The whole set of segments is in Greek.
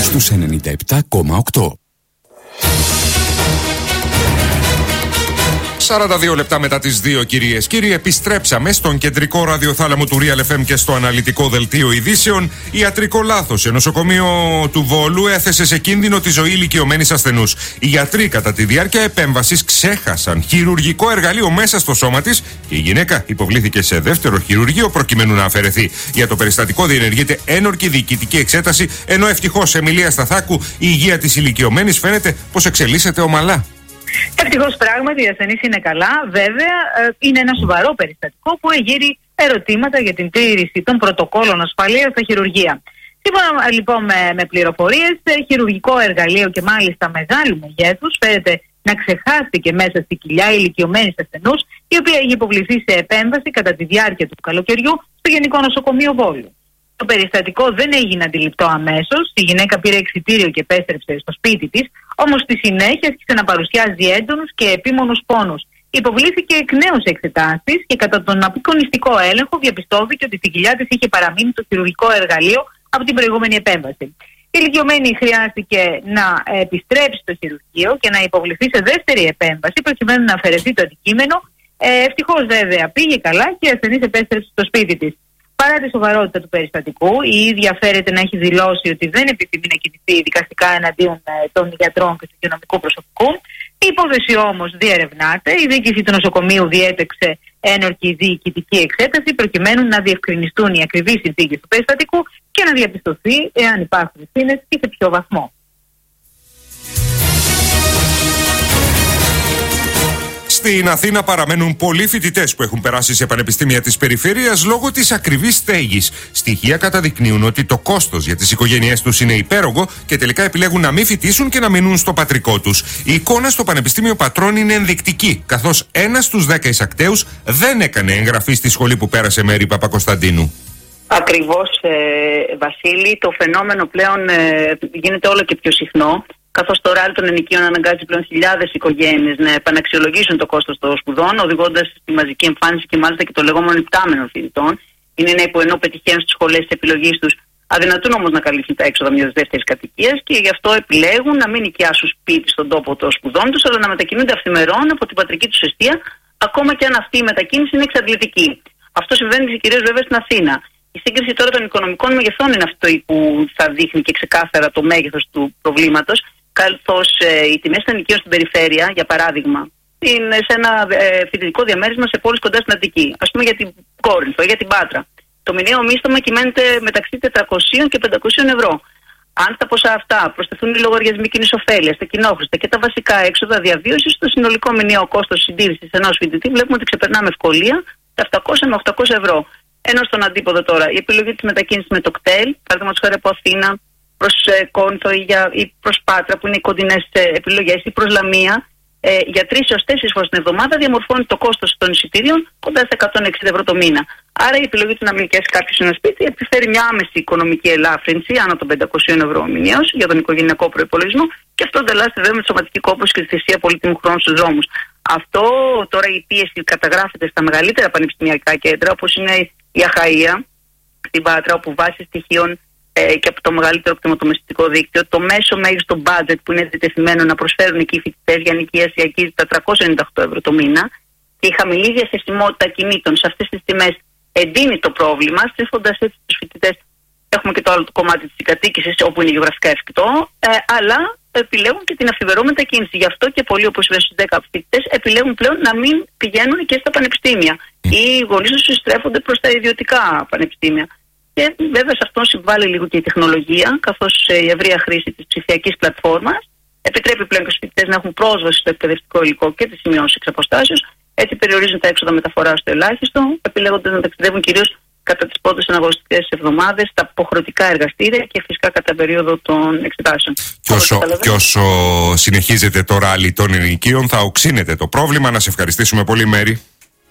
στους 97,8. 42 λεπτά μετά τις 2, κυρίες κύριοι, επιστρέψαμε στον κεντρικό ραδιοθάλαμο του Real FM και στο αναλυτικό δελτίο ειδήσεων. Ιατρικό λάθος. Σε νοσοκομείο του Βόλου έθεσε σε κίνδυνο τη ζωή ηλικιωμένης ασθενούς. Οι γιατροί κατά τη διάρκεια επέμβασης ξέχασαν χειρουργικό εργαλείο μέσα στο σώμα της και η γυναίκα υποβλήθηκε σε δεύτερο χειρουργείο προκειμένου να αφαιρεθεί. Για το περιστατικό διενεργείται ένορκη διοικητική εξέταση, ενώ ευτυχώς, Εμιλία Σταθάκου, η υγεία της ηλικιωμένης φαίνεται πως εξελίσσεται ομαλά. Ευτυχώς πράγματι η ασθενής είναι καλά. Βέβαια, είναι ένα σοβαρό περιστατικό που εγείρει ερωτήματα για την τήρηση των πρωτοκόλων ασφαλείας στα χειρουργεία. Σύμφωνα λοιπόν με πληροφορίες, χειρουργικό εργαλείο και μάλιστα μεγάλου μεγέθους φαίνεται να ξεχάστηκε μέσα στη κοιλιά ηλικιωμένης ασθενούς, η οποία έχει υποβληθεί σε επέμβαση κατά τη διάρκεια του καλοκαιριού στο Γενικό Νοσοκομείο Βόλου. Το περιστατικό δεν έγινε αντιληπτό αμέσως. Η γυναίκα πήρε εξιτήριο και επέστρεψε στο σπίτι της, όμως στη συνέχεια άρχισε να παρουσιάζει έντονους και επίμονους πόνους. Υποβλήθηκε εκ νέου σε εξετάσεις και κατά τον απεικονιστικό έλεγχο διαπιστώθηκε ότι στην κοιλιά της είχε παραμείνει το χειρουργικό εργαλείο από την προηγούμενη επέμβαση. Η ηλικιωμένη χρειάστηκε να επιστρέψει στο χειρουργείο και να υποβληθεί σε δεύτερη επέμβαση προκειμένου να αφαιρεθεί το αντικείμενο. Ευτυχώς βέβαια πήγε καλά και η ασθενής επέστρεψε στο σπίτι της. Παρά τη σοβαρότητα του περιστατικού, η ίδια φέρεται να έχει δηλώσει ότι δεν επιθυμεί να κινηθεί δικαστικά εναντίον των γιατρών και του υγειονομικού προσωπικού. Η υπόθεση όμως διερευνάται. Η διοίκηση του νοσοκομείου διέταξε ένορκη διοικητική εξέταση προκειμένου να διευκρινιστούν οι ακριβείς συνθήκες του περιστατικού και να διαπιστωθεί εάν υπάρχουν ευθύνες και σε ποιο βαθμό. Στην Αθήνα παραμένουν πολλοί φοιτητές που έχουν περάσει σε πανεπιστήμια της περιφέρειας λόγω της ακριβής στέγης. Στοιχεία καταδεικνύουν ότι το κόστος για τις οικογένειές τους είναι υπέρογκο και τελικά επιλέγουν να μην φοιτήσουν και να μείνουν στο πατρικό τους. Η εικόνα στο Πανεπιστήμιο Πατρών είναι ενδεικτική, καθώς 1 στους 10 εισακταίους δεν έκανε εγγραφή στη σχολή που πέρασε Μέρη Παπακοσταντίνου. Ακριβώς, Βασίλη, το φαινόμενο πλέον γίνεται όλο και πιο συχνό, καθώς το ράλι των ενοικίων αναγκάζει πλέον χιλιάδες οικογένειες να επαναξιολογήσουν το κόστος των σπουδών, οδηγώντας στη μαζική εμφάνιση και μάλιστα και το λεγόμενο υπτάμενο φοιτητών. Είναι νέοι που ενώ πετυχαίνουν στις σχολές της επιλογής τους, αδυνατούν όμως να καλύψουν τα έξοδα μιας δεύτερης κατοικίας και γι' αυτό επιλέγουν να μην νοικιάσουν σπίτι στον τόπο των σπουδών τους, αλλά να μετακινούνται αυθημερών από την πατρική τους εστία, ακόμα και αν αυτή η μετακίνηση είναι εξαντλητική. Αυτό συμβαίνει κυρίως βέβαια στην Αθήνα. Η σύγκριση τώρα των οικονομικών μεγεθών είναι αυτό που θα δείχνει και ξεκάθαρα το μέγεθος του προβλήματος, καθώς οι τιμές των ενοικίων στην περιφέρεια, για παράδειγμα, είναι σε ένα φοιτητικό διαμέρισμα σε πόλεις κοντά στην Αττική. Ας πούμε για την Κόρινθο ή για την Πάτρα. Το μηνιαίο μίσθωμα κυμαίνεται μεταξύ 400 και 500 ευρώ. Αν στα ποσά αυτά προσθεθούν οι λογαριασμοί κοινής ωφέλειας, τα κοινόχρηστα και τα βασικά έξοδα διαβίωσης, το συνολικό μηνιαίο κόστος συντήρησης ενός φοιτητή βλέπουμε ότι ξεπερνά με ευκολία τα 700 με 800 ευρώ. Ενώ στον αντίποδο τώρα, η επιλογή της μετακίνησης με το κτέλ, παραδείγματος χάρη από Αθήνα προς Κόρινθο ή προς Πάτρα, που είναι οι κοντινές επιλογές, ή προς Λαμία, για 3 έως 4 φορές την εβδομάδα διαμορφώνει το κόστος των εισιτήριων κοντά στα 160 ευρώ το μήνα. Άρα η επιλογή του να μην νοικιάσει κάποιος ένα σπίτι επιφέρει μια άμεση οικονομική ελάφρυνση άνω των 500 ευρώ μηνιαίως για τον οικογενειακό προϋπολογισμό και αυτό ανταλλάσσεται βέβαια με τη σωματική κόπωση και τη θυσία πολύτιμου χρόνου στους δρόμους. Αυτό τώρα η πίεση καταγράφεται στα μεγαλύτερα πανεπιστημιακά κέντρα όπως είναι η Αχαΐα, στην Πάτρα, όπου βάσει στοιχείων και από το μεγαλύτερο κτηματομεσητικό δίκτυο, το μέσο μέγιστο budget που είναι διτεθειμένο να προσφέρουν εκεί οι φοιτητές για νοικίαση αγγίζει τα 398 ευρώ το μήνα και η χαμηλή διαθεσιμότητα κινήτων σε αυτές τις τιμές εντείνει το πρόβλημα, στρέφοντας έτσι τους φοιτητές. Έχουμε και το άλλο κομμάτι της συγκατοίκησης, όπου είναι γεωγραφικά εφικτό, αλλά επιλέγουν και την αυθημερό μετακίνηση. Γι' αυτό και πολλοί, όπως είπα, στους 10 φοιτητές, επιλέγουν πλέον να μην πηγαίνουν και στα πανεπιστήμια. Οι γονείς τους στρέφονται προς τα ιδιωτικά πανεπιστήμια. Και βέβαια σε αυτό συμβάλλει λίγο και η τεχνολογία, καθώς η ευρεία χρήση της ψηφιακής πλατφόρμας επιτρέπει πλέον και στους φοιτητές να έχουν πρόσβαση στο εκπαιδευτικό υλικό και τις σημειώσεις εξ αποστάσεως. Έτσι περιορίζουν τα έξοδα μεταφοράς στο ελάχιστο, επιλέγοντας να ταξιδεύουν κυρίως κατά τις πρώτες αναγνωστικές εβδομάδες, στα υποχρεωτικά εργαστήρια και φυσικά κατά περίοδο των εξετάσεων. Και όσο συνεχίζεται το ράλι των ενοικίων, θα οξύνεται το πρόβλημα. Να σε ευχαριστήσουμε πολύ, Μέρη.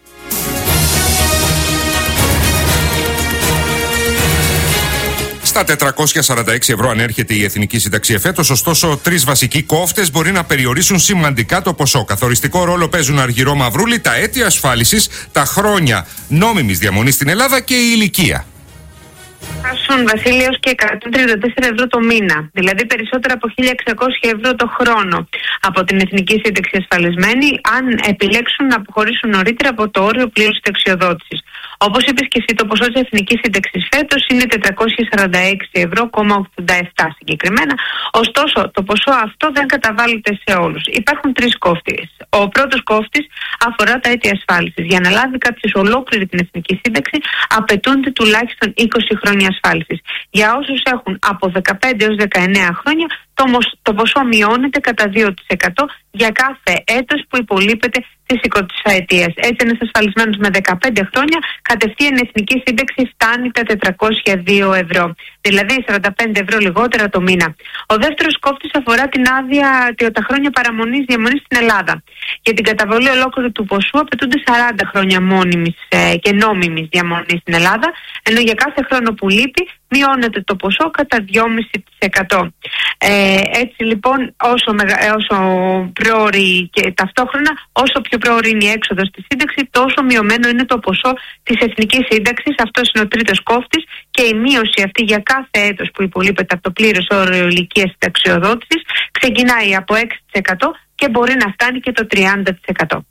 Στα 446 ευρώ ανέρχεται η Εθνική Σύνταξη εφέτος, ωστόσο 3 βασικοί κόφτες μπορεί να περιορίσουν σημαντικά το ποσό. Καθοριστικό ρόλο παίζουν Αργυρό Μαυρούλη, τα έτη ασφάλισης, τα χρόνια νόμιμης διαμονής στην Ελλάδα και η ηλικία. Φτάσουν, Βασίλη, έως και 134 ευρώ το μήνα, δηλαδή περισσότερα από 1.600 ευρώ το χρόνο από την Εθνική Σύνταξη ασφαλισμένη, αν επιλέξουν να αποχωρήσουν νωρίτερα από το όριο πλήρους συνταξιοδότησης. Όπως είπες και εσύ, το ποσό της Εθνικής Σύνταξης φέτος είναι 446 ευρώ, 87 συγκεκριμένα. Ωστόσο, το ποσό αυτό δεν καταβάλλεται σε όλους. Υπάρχουν τρεις κόφτες. Ο πρώτος κόφτης αφορά τα έτη ασφάλισης. Για να λάβει κάποιος ολόκληρη την Εθνική Σύνταξη, απαιτούνται τουλάχιστον 20 χρόνια ασφάλισης. Για όσους έχουν από 15 έως 19 χρόνια, το ποσό μειώνεται κατά 2% για κάθε έτος που υπολείπεται της 20ετίας. Έτσι, ένας ασφαλισμένος με 15 χρόνια, κατευθείαν η Εθνική Σύνταξη φτάνει τα 402 ευρώ. Δηλαδή 45 ευρώ λιγότερα το μήνα. Ο δεύτερος κόφτης αφορά την άδεια τα χρόνια παραμονής διαμονής στην Ελλάδα. Για την καταβολή ολόκληρου του ποσού απαιτούνται 40 χρόνια μόνιμης και νόμιμης διαμονής στην Ελλάδα, ενώ για κάθε χρόνο που λείπει μειώνεται το ποσό κατά 2,5%. Έτσι λοιπόν, όσο πρόωρη και ταυτόχρονα, όσο πιο πρόωρη είναι η έξοδος στη σύνταξη, τόσο μειωμένο είναι το ποσό της Εθνικής Σύνταξης. Αυτός είναι ο τρίτος κόφτης, και η μείωση αυτή για κάθε έτος που υπολείπεται από το πλήρες όριο ηλικίας συνταξιοδότησης ξεκινάει από 6% και μπορεί να φτάνει και το 30%.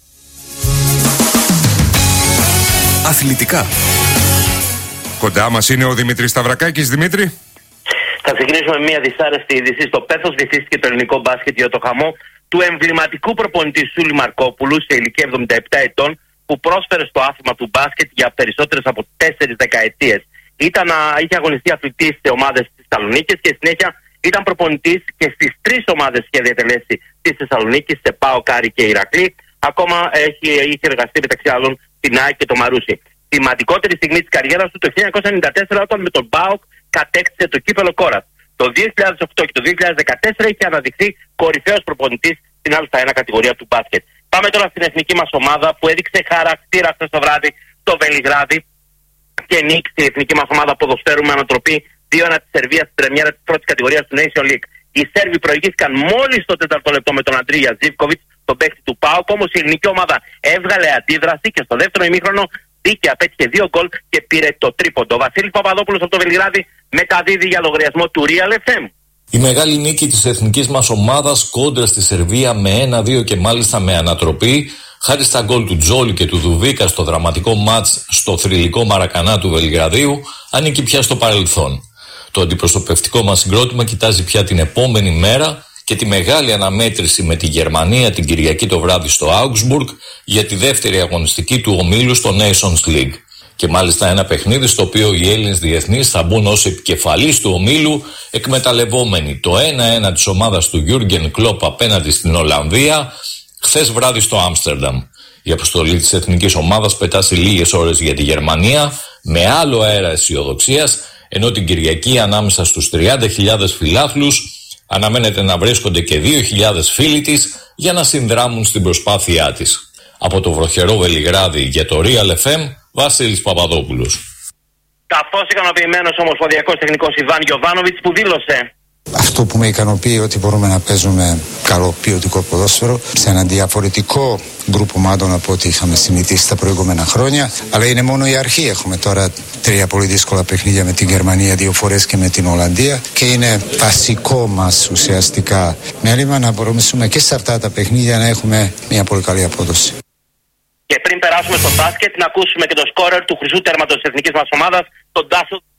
Αθλητικά. Κοντά μας είναι ο Δημήτρης Σταυρακάκης. Δημήτρη. Θα ξεκινήσουμε με μια δυσάρεστη είδηση. Στο Πέθος βυθίστηκε το ελληνικό μπάσκετ για το χαμό του εμβληματικού προπονητή Σούλη Μαρκόπουλου σε ηλικία 77 ετών, που πρόσφερε στο άθλημα του μπάσκετ για περισσότερες από 4 δεκαετίες. Είχε αγωνιστεί αθλητής σε ομάδες της Θεσσαλονίκης και συνέχεια ήταν προπονητής και στις 3 ομάδες που είχε διατελέσει της Θεσσαλονίκης, σε ΠΑΟΚ, Άρη και Ηρακλή. Ακόμα είχε εργαστεί μεταξύ άλλων στην ΑΕΚ και το Μαρούσι. Σημαντικότερη στιγμή της καριέρας του το 1994, όταν με τον ΠΑΟΚ κατέκτησε το κύπελο Κόρας. Το 2008 και το 2014 είχε αναδειχθεί κορυφαίος προπονητής στην Α1 κατηγορία του μπάσκετ. Πάμε τώρα στην εθνική μας ομάδα, που έδειξε χαρακτήρα χθες το βράδυ στο Βελιγράδι και νίκησε η εθνική μας ομάδα ποδοσφαίρου με ανατροπή 2-1 της Σερβίας στην πρεμιέρα της πρώτης κατηγορίας του Nation League. Οι Σέρβοι προηγήθηκαν μόλις στο 4ο λεπτό με τον Αντρία Ζίβκοβιτς, τον παίκτη του ΠΑΟΚ, όμως η ελληνική ομάδα έβγαλε αντίδραση και στο δεύτερο ημίχρονο δίκαια απέτυχε 2 γκολ και πήρε το τρίποντο. Ο Βασίλης Παπαδόπουλος από το Βελιγράδι μεταδίδει για λογαριασμό του Real FM. Η μεγάλη νίκη της εθνικής μας ομάδας κόντρα στη Σερβία με 1-2 και μάλιστα με ανατροπή, χάρη στα γκολ του Τζόλι και του Δουβίκα στο δραματικό μάτς στο θρυλικό Μαρακανά του Βελιγραδίου, ανήκει πια στο παρελθόν. Το αντιπροσωπευτικό μας συγκρότημα κοιτάζει πια την επόμενη μέρα και τη μεγάλη αναμέτρηση με τη Γερμανία την Κυριακή το βράδυ στο Augsburg για τη δεύτερη αγωνιστική του ομίλου στο Nations League. Και μάλιστα ένα παιχνίδι στο οποίο οι Έλληνες διεθνείς θα μπουν ως επικεφαλής του ομίλου, εκμεταλλευόμενοι το 1-1 της ομάδας του Γιούργεν Κλόπ απέναντι στην Ολλανδία χθες βράδυ στο Άμστερνταμ. Η αποστολή της εθνικής ομάδας πετά σε λίγες ώρες για τη Γερμανία με άλλο αέρα αισιοδοξίας, ενώ την Κυριακή ανάμεσα στους 30.000 φιλάθλους αναμένεται να βρίσκονται και 2.000 φίλοι της για να συνδράμουν στην προσπάθειά της. Από το βροχερό Βελιγράδι για το Real FM, Βασίλης Παπαδόπουλος. Καθώς ικανοποιημένος ομοσπονδιακός τεχνικός Ιβάν Γιοβάνοβιτς, που δήλωσε: Αυτό που με ικανοποιεί ότι μπορούμε να παίζουμε καλό ποιοτικό ποδόσφαιρο σε έναν διαφορετικό γκρουπ ομάδων από ό,τι είχαμε συνηθίσει τα προηγούμενα χρόνια. Αλλά είναι μόνο η αρχή. Έχουμε τώρα 3 πολύ δύσκολα παιχνίδια με την Γερμανία 2 φορές και με την Ολλανδία. Και είναι βασικό μας ουσιαστικά μέλημα να μπορούμε και σε αυτά τα παιχνίδια να έχουμε μια πολύ καλή απόδοση. Και πριν περάσουμε στο μπάσκετ, να ακούσουμε και το σκόρερ του χρυσού τέρματος της εθνικής μας ομάδας, τον Τάσο